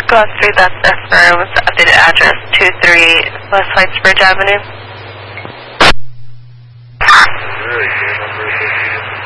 Go 3, that's affirmed. Updated address 23 West Heights Bridge Avenue.